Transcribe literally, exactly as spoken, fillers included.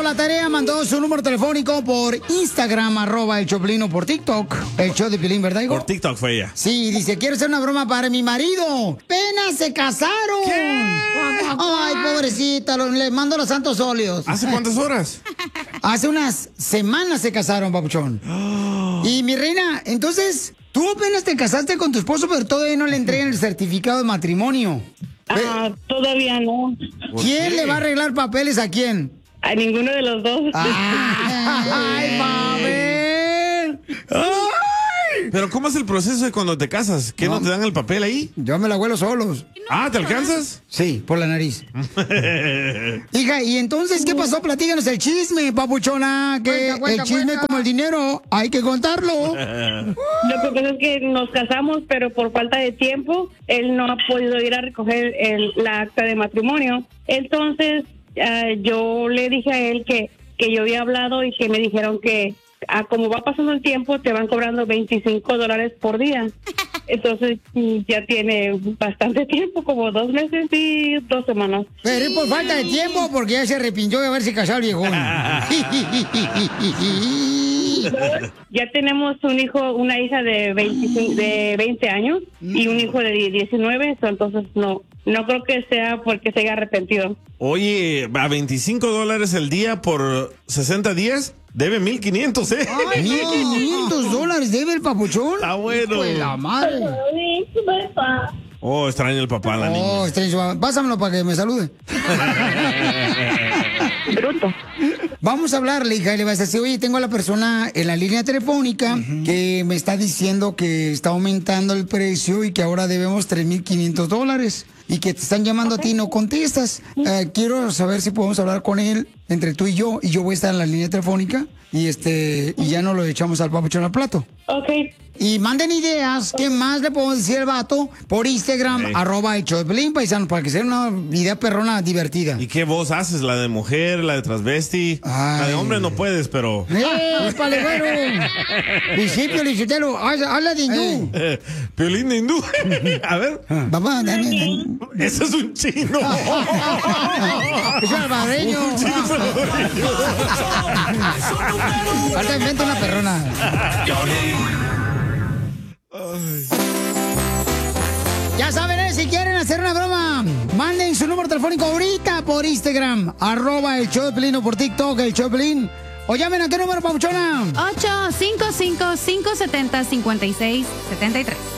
hizo la tarea, mandó su número telefónico por Instagram, arroba el Choplin, o por TikTok, el show de Piolín, ¿verdad, hijo? Por TikTok fue ella. Sí, dice, quiero hacer una broma para mi marido. ¡Apenas se casaron! ¿Qué? Ay, pobrecita, lo- le mando los santos óleos. ¿Hace cuántas horas? Hace unas semanas se casaron, papuchón. Y mi reina, entonces, tú apenas te casaste con tu esposo, pero todavía no le entregan el certificado de matrimonio. Ah, todavía no. ¿Quién le va a arreglar papeles a quién? A ninguno de los dos. ¡Ay, Mabel! ¡Ay! Pero ¿cómo es el proceso de cuando te casas? ¿Qué no, te dan el papel ahí? Yo me la huelo solos. Ah, ¿te alcanzas? Sí, por la nariz. Hija, ¿y entonces qué pasó? Platícanos el chisme, papuchona. Que Cuenta, cuenta, el chisme cuenta. como el dinero, hay que contarlo. Lo que pasa es que nos casamos, pero por falta de tiempo, él no ha podido ir a recoger el, la acta de matrimonio. Entonces, ah, yo le dije a él que, que yo había hablado y que me dijeron que ah, como va pasando el tiempo, te van cobrando veinticinco dólares por día. Entonces, mm, ya tiene bastante tiempo, como dos meses y dos semanas. Pero es por falta de tiempo, porque ya se arrepintió de haberse casado el viejón. Ya tenemos un hijo, una hija de veinticinco, de veinte años y un hijo de diecinueve, entonces no, no creo que sea porque se haya arrepentido. Oye, a veinticinco dólares el día por sesenta días, debe mil quinientos, ¿eh? Ay, mil quinientos dólares debe el papuchón. Está bueno. Pues la madre. Oh, extraña el papá, la niña. Oh, extraño su mamá. Pásamelo para que me salude. Bruto. Vamos a hablarle, hija, y le vas a decir, oye, tengo a la persona en la línea telefónica que me está diciendo que está aumentando el precio y que ahora debemos tres mil quinientos dólares y que te están llamando a ti y no contestas. Eh, quiero saber si podemos hablar con él entre tú y yo, y yo voy a estar en la línea telefónica y este y ya no lo echamos al papuchón al plato. Ok. Y manden ideas, ¿qué más le podemos decir al vato? Por Instagram, Sí. arroba el show de Piolín, paisano, para que sea una idea perrona divertida. ¿Y qué voz haces? ¿La de mujer, la de transvesti? La de hombre no puedes, pero... ¡Eh, palegüero! Principio, Licitelo, habla de hindú. Eh, Piolín de hindú. A ver. Papá, dame, dame. Ese es un chino. Es salvadoreño. Un chino salvadoreño. Ahorita inventa una perrona. Ya saben, ¿eh? Si quieren hacer una broma, manden su número telefónico ahorita por Instagram, arroba el show de Piolín, o por TikTok, el show de Piolín. O llamen a qué número, papuchona. ocho cinco cinco, cinco siete cero, cinco seis siete tres.